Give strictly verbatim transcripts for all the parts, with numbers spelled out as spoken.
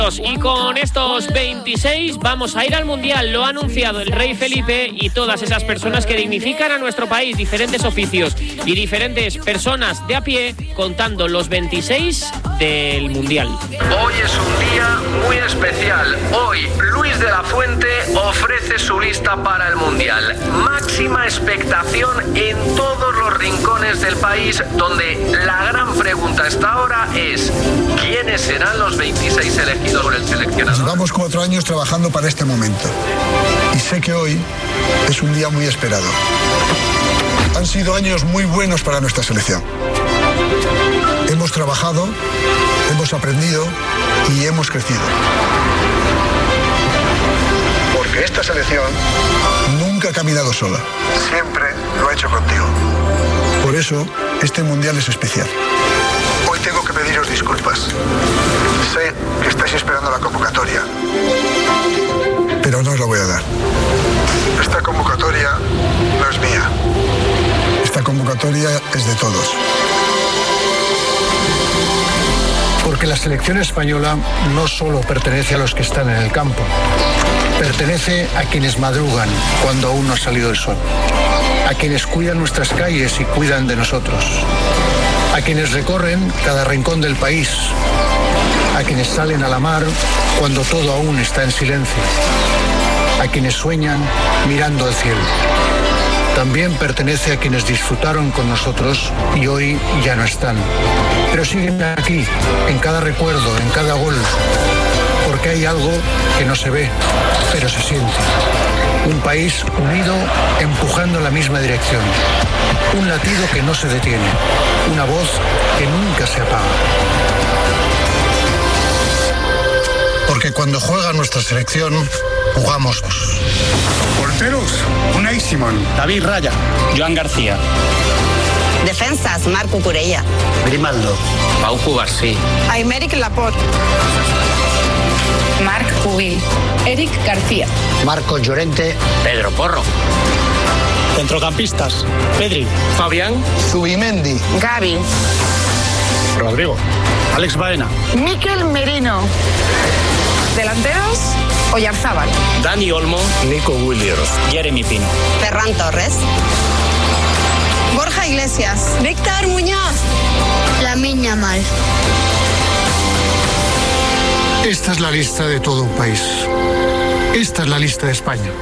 Y con estos veintiséis vamos a ir al Mundial. Lo ha anunciado el rey Felipe y todas esas personas que dignifican a nuestro país, diferentes oficios y diferentes personas de a pie contando los veintiséis del Mundial. Hoy es un día muy especial. Hoy Luis de la Fuente ofrece su lista para el Mundial. Máxima expectación en todos los rincones del país, donde la gran pregunta hasta ahora es: ¿quiénes serán los veintiséis elegidos por el seleccionador? Llevamos cuatro años trabajando para este momento y sé que hoy es un día muy esperado. Han sido años muy buenos para nuestra selección. Hemos trabajado, hemos aprendido y hemos crecido. Porque esta selección nunca ha caminado sola. Siempre lo ha hecho contigo. Por eso, este Mundial es especial. Hoy tengo que pediros disculpas. Sé que estáis esperando la convocatoria, pero no os la voy a dar. Esta convocatoria no es mía. Esta convocatoria es de todos. Porque la selección española no solo pertenece a los que están en el campo, pertenece a quienes madrugan cuando aún no ha salido el sol, a quienes cuidan nuestras calles y cuidan de nosotros, a quienes recorren cada rincón del país, a quienes salen a la mar cuando todo aún está en silencio, a quienes sueñan mirando al cielo. También pertenece a quienes disfrutaron con nosotros y hoy ya no están, pero siguen aquí, en cada recuerdo, en cada gol, porque hay algo que no se ve, pero se siente. Un país unido, empujando en la misma dirección. Un latido que no se detiene. Una voz que nunca se apaga. Porque cuando juega nuestra selección, jugamos. Porteros, Unai Simón, David Raya, Joan García. Defensas, Marc Cucurella, Grimaldo, Pau Cubarsí, Aymeric Laporte, Marc Puig, Eric García, Marcos Llorente, Pedro Porro. Centrocampistas, Pedri, Fabián, Zubimendi, Gavi, Rodrigo, Alex Baena, Mikel Merino. Delanteros, Oyarzábal, Dani Olmo, Nico Williams, Jeremy Pino, Ferran Torres, Borja Iglesias, Víctor Muñoz, Lamine Yamal. Esta es la lista de todo un país. Esta es la lista de España.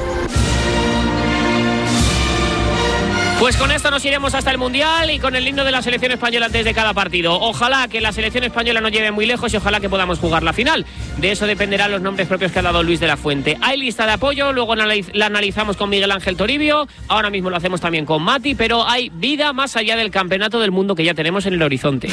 Pues con esto nos iremos hasta el Mundial y con el himno de la selección española antes de cada partido. Ojalá que la selección española nos lleve muy lejos y ojalá que podamos jugar la final. De eso dependerán los nombres propios que ha dado Luis de la Fuente. Hay lista de apoyo, luego la analizamos con Miguel Ángel Toribio, ahora mismo lo hacemos también con Mati, pero hay vida más allá del campeonato del mundo que ya tenemos en el horizonte.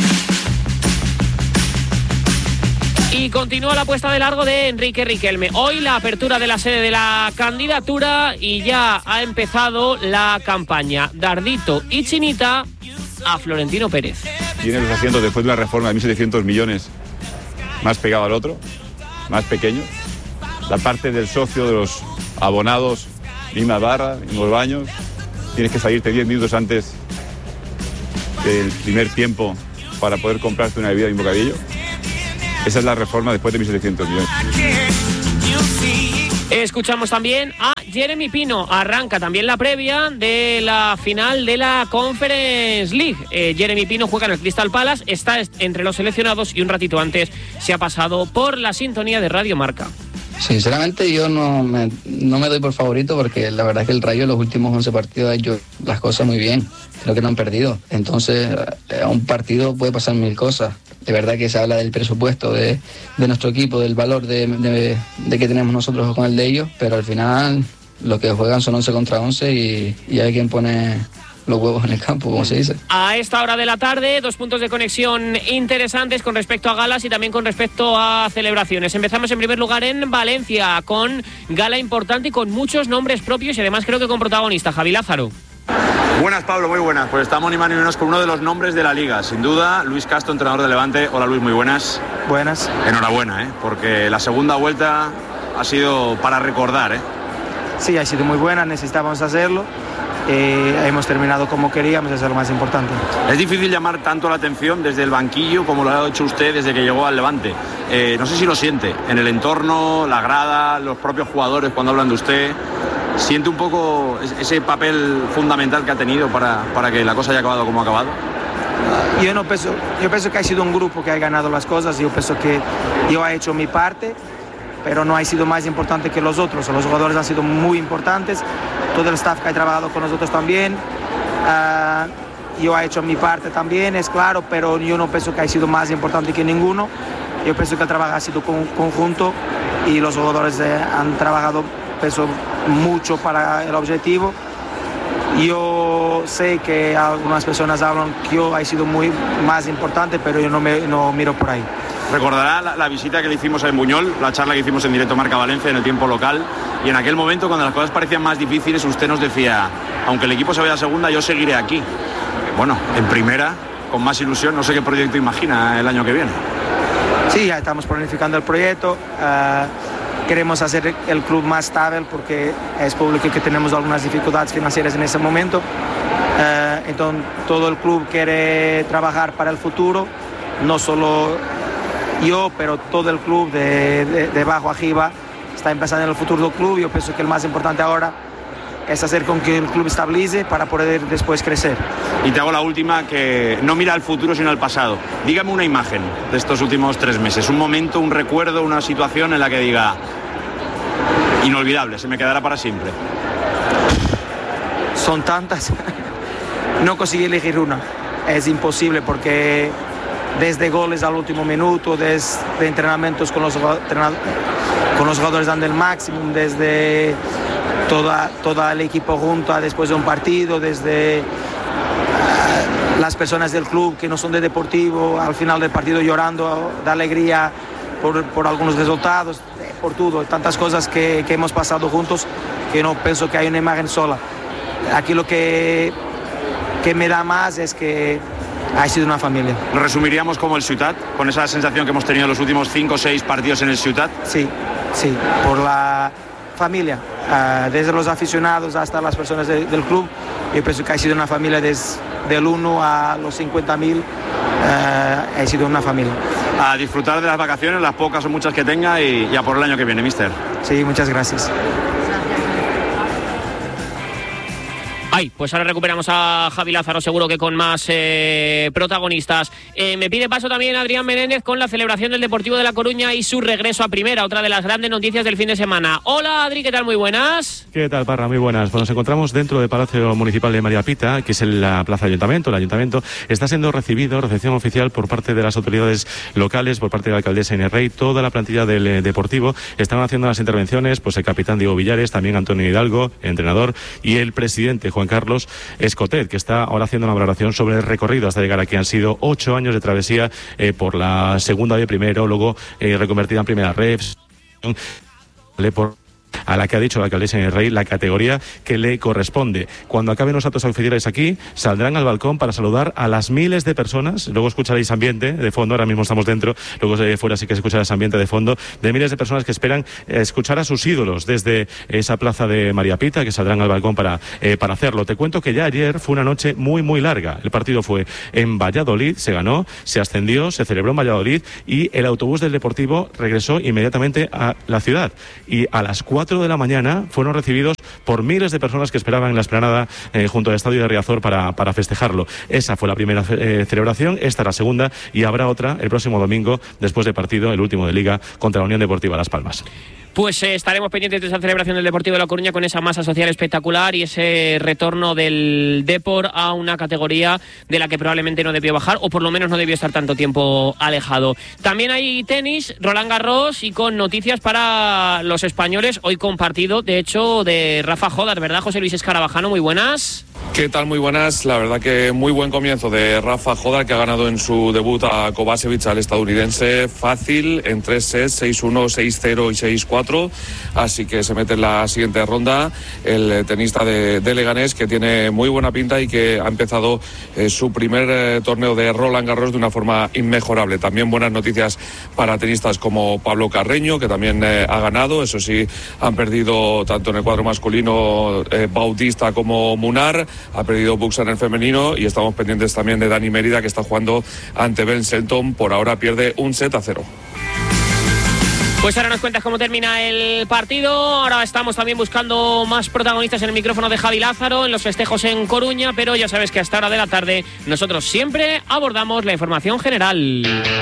Y continúa la puesta de largo de Enrique Riquelme. Hoy la apertura de la sede de la candidatura y ya ha empezado la campaña. Dardito y Chinita a Florentino Pérez. Tiene los asientos después de una reforma de mil setecientos millones más pegado al otro, más pequeño. La parte del socio, de los abonados, misma barra, mismos baños. Tienes que salirte diez minutos antes del primer tiempo para poder comprarte una bebida y un bocadillo. Esa es la reforma después de mil setecientos millones. Escuchamos también a Jeremy Pino. Arranca también la previa de la final de la Conference League. Eh, Jeremy Pino juega en el Crystal Palace, está entre los seleccionados y un ratito antes se ha pasado por la sintonía de Radio Marca. Sinceramente yo no me, no me doy por favorito porque la verdad es que el Rayo en los últimos once partidos ha hecho las cosas muy bien. Creo que no han perdido. Entonces a un partido puede pasar mil cosas. De verdad que se habla del presupuesto de, de nuestro equipo, del valor de, de, de que tenemos nosotros con el de ellos, pero al final lo que juegan son once contra once y, y hay quien pone los huevos en el campo, como se dice. A esta hora de la tarde, dos puntos de conexión interesantes con respecto a galas y también con respecto a celebraciones. Empezamos en primer lugar en Valencia, con gala importante y con muchos nombres propios y además creo que con protagonista, Javi Lázaro. Buenas, Pablo, muy buenas. Pues estamos ni más ni menos con uno de los nombres de la Liga, sin duda, Luis Castro, entrenador de Levante. Hola Luis, muy buenas. Buenas. Enhorabuena, ¿eh? Porque la segunda vuelta ha sido para recordar, ¿eh? Sí, ha sido muy buena, necesitábamos hacerlo. eh, hemos terminado como queríamos, eso es lo más importante. Es difícil llamar tanto la atención desde el banquillo como lo ha hecho usted desde que llegó al Levante. Eh, no sé si lo siente, en el entorno, la grada, los propios jugadores cuando hablan de usted, ¿siente un poco ese papel fundamental que ha tenido para, para que la cosa haya acabado como ha acabado? Yo no pienso, yo pienso que ha sido un grupo que ha ganado las cosas, yo pienso que yo he hecho mi parte, pero no ha sido más importante que los otros. Los jugadores han sido muy importantes, todo el staff que ha trabajado con nosotros también. Uh, yo he hecho mi parte también, es claro, pero yo no pienso que ha sido más importante que ninguno. Yo pienso que el trabajo ha sido con, conjunto y los jugadores eh, han trabajado pienso, mucho para el objetivo. Yo sé que algunas personas hablan que yo he sido muy más importante, pero yo no, me, no miro por ahí. Recordará la, la visita que le hicimos en Buñol, la charla que hicimos en directo Marca Valencia en el tiempo local, y en aquel momento cuando las cosas parecían más difíciles usted nos decía, aunque el equipo se vaya a segunda, yo seguiré aquí. Bueno, en primera, con más ilusión, no sé qué proyecto imagina el año que viene. Sí, ya estamos planificando el proyecto. Uh, Queremos hacer el club más estable porque es público que tenemos algunas dificultades financieras en ese momento. Uh, entonces, todo el club quiere trabajar para el futuro, no solo yo, pero todo el club de, de, de abajo arriba está empezando en el futuro del club. Yo pienso que el más importante ahora es hacer con que el club estabilice para poder después crecer. Y te hago la última, que no mira al futuro sino al pasado. Dígame una imagen de estos últimos tres meses, un momento, un recuerdo, una situación en la que diga inolvidable, se me quedará para siempre. Son tantas, no conseguí elegir una, es imposible porque desde goles al último minuto, desde entrenamientos con los, con los jugadores dando el máximo, desde toda, todo el equipo junto después de un partido, desde uh, las personas del club que no son de Deportivo, al final del partido llorando de alegría por, por algunos resultados, por todo, tantas cosas que, que hemos pasado juntos que no pienso que hay una imagen sola. Aquí lo que, que me da más es que ha sido una familia. ¿Lo resumiríamos como el Ciutat, con esa sensación que hemos tenido en los últimos cinco o seis partidos en el Ciutat? Sí, sí, por la familia, uh, desde los aficionados hasta las personas de, del club. Yo pienso que ha sido una familia desde del uno a los cincuenta mil, uh, ha sido una familia. A disfrutar de las vacaciones, las pocas o muchas que tenga, y ya por el año que viene, mister. Sí, muchas gracias. Ay, pues ahora recuperamos a Javi Lázaro, seguro que con más eh, protagonistas. Eh, me pide paso también Adrián Menéndez con la celebración del Deportivo de La Coruña y su regreso a primera, otra de las grandes noticias del fin de semana. Hola Adri, ¿qué tal? Muy buenas. ¿Qué tal, Parra? Muy buenas. Pues nos encontramos dentro del Palacio Municipal de María Pita, que es la Plaza Ayuntamiento. El Ayuntamiento está siendo recibido, recepción oficial por parte de las autoridades locales, por parte de la alcaldesa Inés Rey, toda la plantilla del eh, Deportivo. Están haciendo las intervenciones, pues el capitán Diego Villares, también Antonio Hidalgo, entrenador, y el presidente Juan Carlos Escotet, que está ahora haciendo una valoración sobre el recorrido hasta llegar aquí. Han sido ocho años de travesía eh, por la segunda de primero, luego eh, reconvertida en primera ref, por a la que ha dicho la alcaldesa en el Rey, la categoría que le corresponde. Cuando acaben los actos oficiales aquí, saldrán al balcón para saludar a las miles de personas. Luego escucharéis ambiente de fondo, ahora mismo estamos dentro, luego de fuera sí que se escuchará ese ambiente de fondo, de miles de personas que esperan escuchar a sus ídolos desde esa plaza de María Pita, que saldrán al balcón para, eh, para hacerlo. Te cuento que ya ayer fue una noche muy, muy larga. El partido fue en Valladolid, se ganó, se ascendió, se celebró en Valladolid y el autobús del Deportivo regresó inmediatamente a la ciudad. Y a las cuatro de la mañana fueron recibidos por miles de personas que esperaban en la explanada eh, junto al estadio de Riazor para, para festejarlo. Esa fue la primera eh, celebración, esta la segunda, y habrá otra el próximo domingo, después del partido, el último de Liga, contra la Unión Deportiva Las Palmas. Pues eh, estaremos pendientes de esa celebración del Deportivo de La Coruña con esa masa social espectacular y ese retorno del Depor a una categoría de la que probablemente no debió bajar, o por lo menos no debió estar tanto tiempo alejado. También hay tenis, Roland Garros, y con noticias para los españoles, hoy con partido, de hecho, de Rafa Jodar, ¿verdad, José Luis Escarabajano? Muy buenas. ¿Qué tal? Muy buenas. La verdad que muy buen comienzo de Rafa Jodar, que ha ganado en su debut a Kovacevic, al estadounidense, fácil, en tres sets, seis uno, seis cero y seis cuatro. Así que se mete en la siguiente ronda el tenista de, de Leganés, que tiene muy buena pinta y que ha empezado eh, su primer eh, torneo de Roland Garros de una forma inmejorable. También buenas noticias para tenistas como Pablo Carreño, que también eh, ha ganado. Eso sí, han perdido tanto en el cuadro masculino eh, Bautista como Munar. Ha perdido Buxa en el femenino y estamos pendientes también de Dani Mérida, que está jugando ante Ben Shelton. Por ahora pierde un set a cero. Pues ahora nos cuentas cómo termina el partido. Ahora estamos también buscando más protagonistas en el micrófono de Javi Lázaro, en los festejos en Coruña, pero ya sabes que a esta hora de la tarde nosotros siempre abordamos la información general.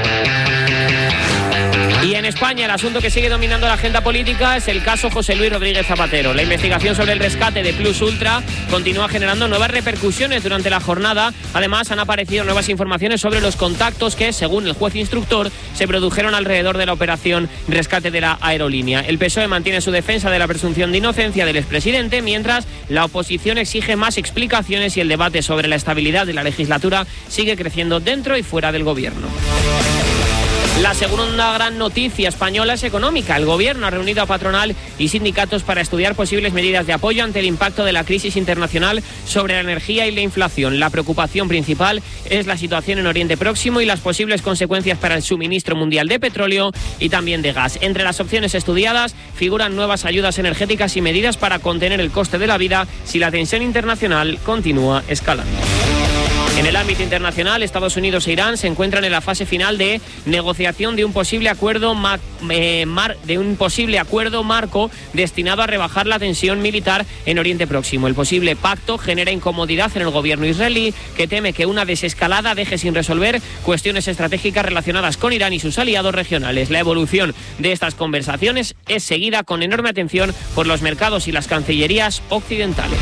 Y en España el asunto que sigue dominando la agenda política es el caso José Luis Rodríguez Zapatero. La investigación sobre el rescate de Plus Ultra continúa generando nuevas repercusiones durante la jornada. Además, han aparecido nuevas informaciones sobre los contactos que, según el juez instructor, se produjeron alrededor de la operación rescate de la aerolínea. El P S O E mantiene su defensa de la presunción de inocencia del expresidente, mientras la oposición exige más explicaciones y el debate sobre la estabilidad de la legislatura sigue creciendo dentro y fuera del gobierno. La segunda gran noticia española es económica. El gobierno ha reunido a patronal y sindicatos para estudiar posibles medidas de apoyo ante el impacto de la crisis internacional sobre la energía y la inflación. La preocupación principal es la situación en Oriente Próximo y las posibles consecuencias para el suministro mundial de petróleo y también de gas. Entre las opciones estudiadas figuran nuevas ayudas energéticas y medidas para contener el coste de la vida si la tensión internacional continúa escalando. En el ámbito internacional, Estados Unidos e Irán se encuentran en la fase final de negociación de un posible acuerdo ma- eh, mar- de un posible acuerdo marco destinado a rebajar la tensión militar en Oriente Próximo. El posible pacto genera incomodidad en el gobierno israelí, que teme que una desescalada deje sin resolver cuestiones estratégicas relacionadas con Irán y sus aliados regionales. La evolución de estas conversaciones es seguida con enorme atención por los mercados y las cancillerías occidentales.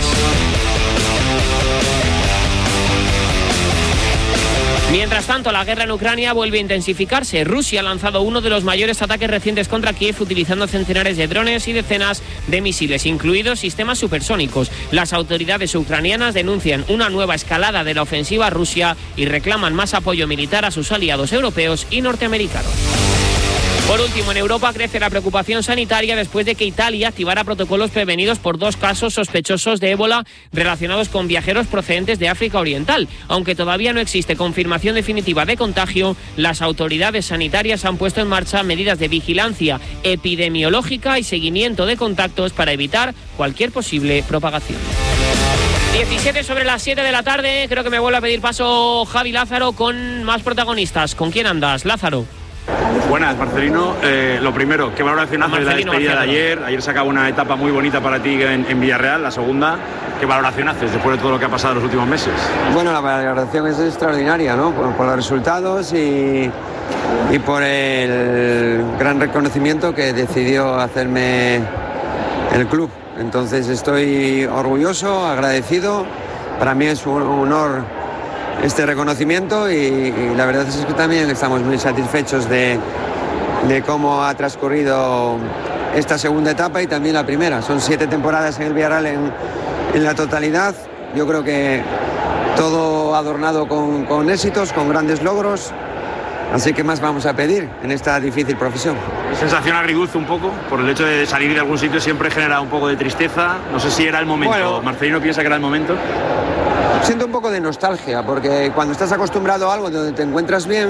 Mientras tanto, la guerra en Ucrania vuelve a intensificarse. Rusia ha lanzado uno de los mayores ataques recientes contra Kiev utilizando centenares de drones y decenas de misiles, incluidos sistemas supersónicos. Las autoridades ucranianas denuncian una nueva escalada de la ofensiva rusa y reclaman más apoyo militar a sus aliados europeos y norteamericanos. Por último, en Europa crece la preocupación sanitaria después de que Italia activara protocolos prevenidos por dos casos sospechosos de ébola relacionados con viajeros procedentes de África Oriental. Aunque todavía no existe confirmación definitiva de contagio, las autoridades sanitarias han puesto en marcha medidas de vigilancia epidemiológica y seguimiento de contactos para evitar cualquier posible propagación. diecisiete sobre las siete de la tarde, creo que me vuelve a pedir paso Javi Lázaro con más protagonistas. ¿Con quién andas, Lázaro? Buenas, Marcelino. Eh, lo primero, ¿qué valoración haces de la despedida de ayer? Ayer se acaba una etapa muy bonita para ti en, en Villarreal, la segunda. ¿Qué valoración haces después de todo lo que ha pasado en los últimos meses? Bueno, la valoración es extraordinaria, ¿no? Por, por los resultados y, y por el gran reconocimiento que decidió hacerme el club. Entonces estoy orgulloso, agradecido. Para mí es un honor este reconocimiento y, y la verdad es que también estamos muy satisfechos de, de cómo ha transcurrido esta segunda etapa y también la primera. Son siete temporadas en el Villarreal en, en la totalidad. Yo creo que todo adornado con, con éxitos, con grandes logros. Así que más vamos a pedir en esta difícil profesión. Sensación agridulce un poco, por el hecho de salir de algún sitio siempre genera un poco de tristeza. No sé si era el momento. Bueno, ¿Marcelino piensa que era el momento? Siento un poco de nostalgia, porque cuando estás acostumbrado a algo donde te encuentras bien,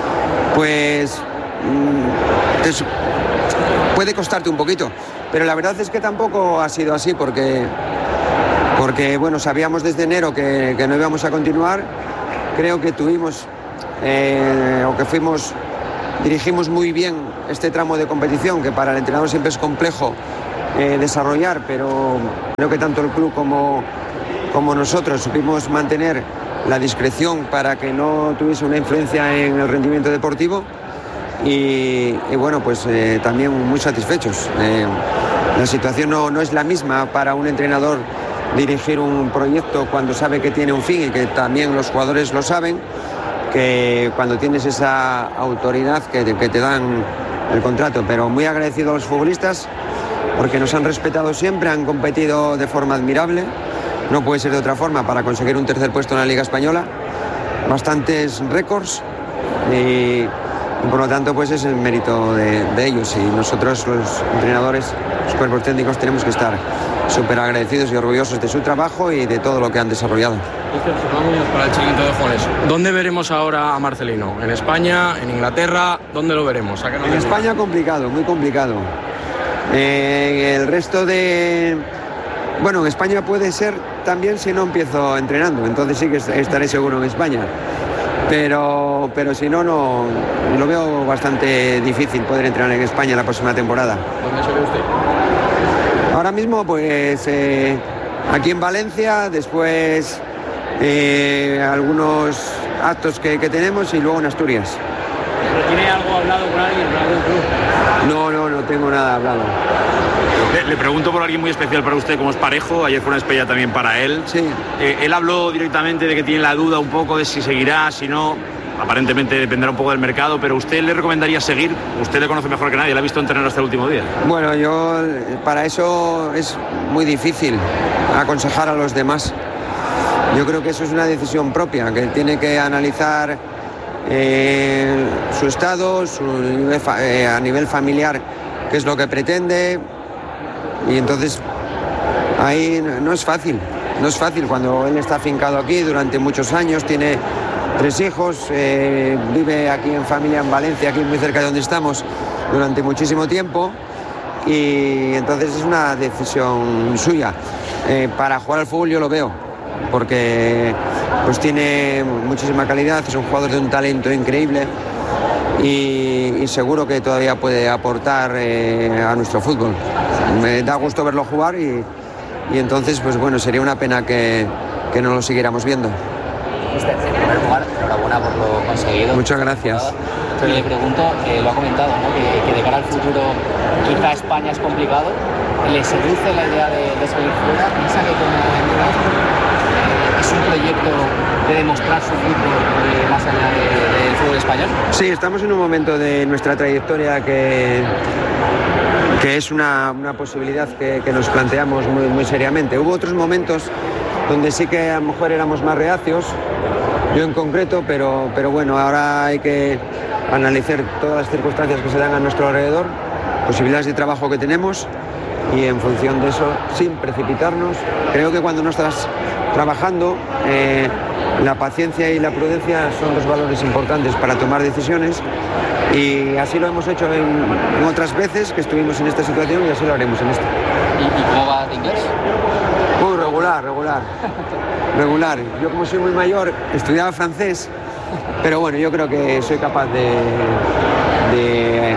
pues te, puede costarte un poquito. Pero la verdad es que tampoco ha sido así, porque, porque bueno, sabíamos desde enero que, que no íbamos a continuar. Creo que tuvimos, eh, o que fuimos, dirigimos muy bien este tramo de competición, que para el entrenador siempre es complejo eh, desarrollar, pero creo que tanto el club como... como nosotros supimos mantener la discreción para que no tuviese una influencia en el rendimiento deportivo y, y bueno, pues eh, también muy satisfechos. Eh, la situación no, no es la misma para un entrenador dirigir un proyecto cuando sabe que tiene un fin y que también los jugadores lo saben, que cuando tienes esa autoridad que te, que te dan el contrato. Pero muy agradecido a los futbolistas porque nos han respetado siempre, han competido de forma admirable no puede ser de otra forma, para conseguir un tercer puesto en la Liga Española, bastantes récords y, y por lo tanto pues es el mérito de, de ellos, y nosotros los entrenadores, los cuerpos técnicos, tenemos que estar súper agradecidos y orgullosos de su trabajo y de todo lo que han desarrollado. Para el chiquito de Juanes, ¿dónde veremos ahora a Marcelino? ¿En España? ¿En Inglaterra? ¿Dónde lo veremos? ¿A qué no En España complicado, muy complicado. Eh, el resto de... Bueno, en España puede ser también si no empiezo entrenando, entonces sí que estaré seguro en España. Pero, pero si no, no, lo veo bastante difícil poder entrenar en España la próxima temporada. ¿Dónde se ve usted? Ahora mismo, pues eh, aquí en Valencia, después eh, algunos actos que, que tenemos y luego en Asturias. ¿Tiene algo hablado con alguien, con algún club? No, no, no tengo nada hablado. Le, le pregunto por alguien muy especial para usted, como es Parejo. Ayer fue una despedida también para él. Sí. Eh, él habló directamente de que tiene la duda un poco de si seguirá, si no. Aparentemente dependerá un poco del mercado, pero ¿usted le recomendaría seguir? Usted le conoce mejor que nadie, le ha visto entrenar hasta el último día. Bueno, yo para eso es muy difícil aconsejar a los demás. Yo creo que eso es una decisión propia, que tiene que analizar eh, su estado, su nivel, eh, a nivel familiar, qué es lo que pretende. Y entonces ahí no es fácil, no es fácil cuando él está afincado aquí durante muchos años, tiene tres hijos, eh, vive aquí en familia en Valencia, aquí muy cerca de donde estamos, durante muchísimo tiempo, y entonces es una decisión suya. Eh, para jugar al fútbol yo lo veo, porque pues tiene muchísima calidad, es un jugador de un talento increíble y, y seguro que todavía puede aportar eh, a nuestro fútbol. Me da gusto verlo jugar y, y entonces pues bueno, sería una pena que, que no lo siguiéramos viendo. En primer lugar, enhorabuena por lo conseguido. Muchas gracias. Y le pregunto, eh, lo ha comentado, ¿no? que, que de cara al futuro quizá España es complicado. ¿Le seduce la idea de, de salir fuera? ¿Piensa que como entrenador eh, es un proyecto de demostrar su fútbol eh, más allá de, del fútbol español? Sí, estamos en un momento de nuestra trayectoria que, que es una, una posibilidad que, que nos planteamos muy, muy seriamente. Hubo otros momentos donde sí que a lo mejor éramos más reacios, yo en concreto, pero, pero bueno, ahora hay que analizar todas las circunstancias que se dan a nuestro alrededor, posibilidades de trabajo que tenemos, y en función de eso, sin precipitarnos, creo que cuando no estás trabajando, eh, la paciencia y la prudencia son dos valores importantes para tomar decisiones, y así lo hemos hecho en, en otras veces que estuvimos en esta situación, y así lo haremos en esta. ¿Y, y cómo va de inglés? Muy regular, regular, regular. Yo, como soy muy mayor, estudiaba francés, pero bueno, yo creo que soy capaz de, de,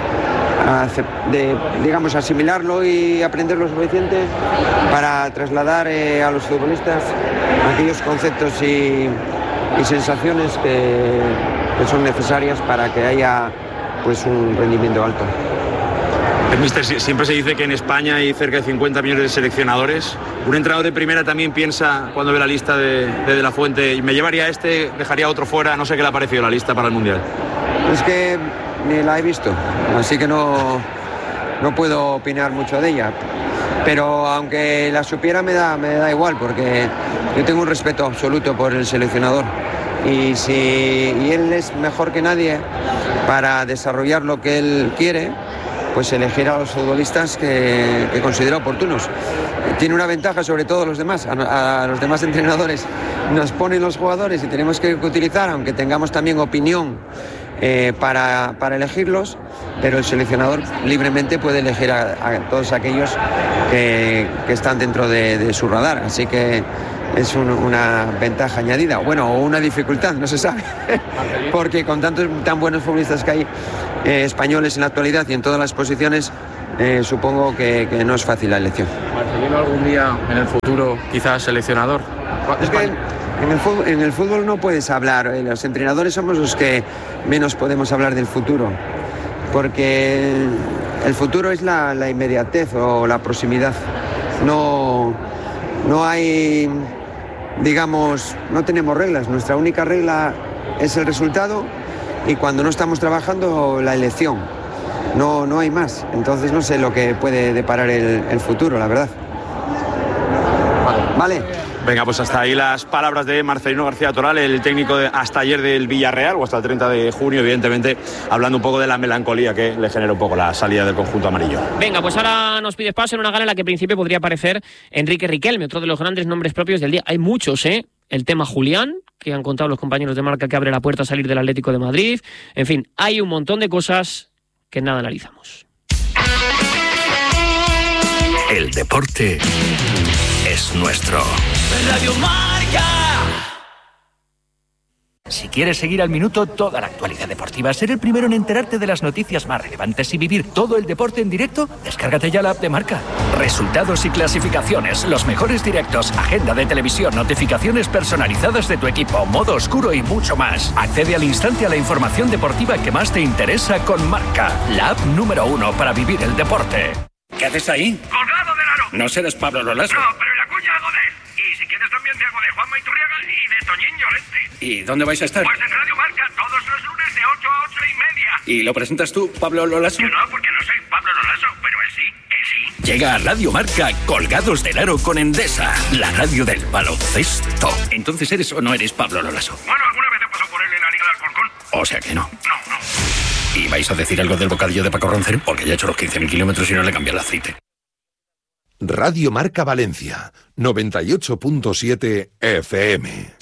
de digamos, asimilarlo y aprender lo suficiente para trasladar eh, a los futbolistas aquellos conceptos y, y sensaciones que, que son necesarias para que haya pues un rendimiento alto. Mister, siempre se dice que en España hay cerca de cincuenta millones de seleccionadores. Un entrenador de primera también piensa, cuando ve la lista de, de De La Fuente, y me llevaría a este, dejaría a otro fuera. No sé qué le ha parecido la lista para el Mundial. Es que ni la he visto, así que no, no puedo opinar mucho de ella. Pero aunque la supiera me da, me da igual, porque yo tengo un respeto absoluto por el seleccionador. Y si y él es mejor que nadie para desarrollar lo que él quiere, pues elegir a los futbolistas que, que considera oportunos. Tiene una ventaja sobre todos los demás, a, a los demás entrenadores nos ponen los jugadores y tenemos que utilizar, aunque tengamos también opinión eh, para, para elegirlos, pero el seleccionador libremente puede elegir a, a todos aquellos que, que están dentro de, de su radar, así que es un, una ventaja añadida, bueno, o una dificultad, no se sabe, porque con tantos tan buenos futbolistas que hay eh, españoles en la actualidad y en todas las posiciones, eh, supongo que, que no es fácil la elección. ¿Marcelino algún día en el futuro quizás seleccionador? Es que en el fútbol, en el fútbol no puedes hablar, eh, los entrenadores somos los que menos podemos hablar del futuro, porque el futuro es la, la inmediatez o la proximidad, no, no hay... digamos, no tenemos reglas, nuestra única regla es el resultado y cuando no estamos trabajando la elección, no, no hay más, entonces no sé lo que puede deparar el, el futuro, la verdad. Vale. ¿vale? Venga, pues hasta ahí las palabras de Marcelino García Toral, el técnico de, hasta ayer del Villarreal, o hasta el treinta de junio, evidentemente, hablando un poco de la melancolía que le genera un poco la salida del conjunto amarillo. Venga, pues ahora nos pides paso en una gala en la que al principio podría aparecer Enrique Riquelme, otro de los grandes nombres propios del día. Hay muchos, ¿eh? El tema Julián, que han contado los compañeros de Marca, que abre la puerta a salir del Atlético de Madrid. En fin, hay un montón de cosas que nada analizamos. El deporte es nuestro. Radio Marca. Si quieres seguir al minuto toda la actualidad deportiva, ser el primero en enterarte de las noticias más relevantes y vivir todo el deporte en directo, descárgate ya la app de Marca. Resultados y clasificaciones, los mejores directos, agenda de televisión, notificaciones personalizadas de tu equipo, modo oscuro y mucho más. Accede al instante a la información deportiva que más te interesa con Marca, la app número uno para vivir el deporte. ¿Qué haces ahí? ¡Colgado del aro! No serás Pablo Lolaso. No, pero en la cuña hago de... Y si quieres también te hago de Juanma Iturriaga y de Toñín Llorente. ¿Y dónde vais a estar? Pues en Radio Marca, todos los lunes de ocho a ocho y media. ¿Y lo presentas tú, Pablo Lolaso? Yo no, porque no soy Pablo Lolaso, pero él sí, él sí. Llega a Radio Marca Colgados del Aro con Endesa, la radio del baloncesto. Entonces, ¿eres o no eres Pablo Lolaso? Bueno, alguna vez he pasado por él en la Liga del Alcorcón. O sea que no. No, no. ¿Y vais a decir algo del bocadillo de Paco Roncero? Porque ya ha hecho los quince mil kilómetros y no le cambia el aceite. Radio Marca Valencia, noventa y ocho punto siete F M.